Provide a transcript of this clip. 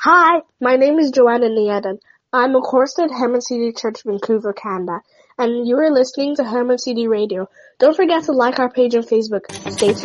Hi, my name is Joanna Nieden. I'm a chorister at Hermon City Church, Vancouver, Canada, and you are listening to Hermon City Radio. Don't forget to like our page on Facebook. Stay tuned.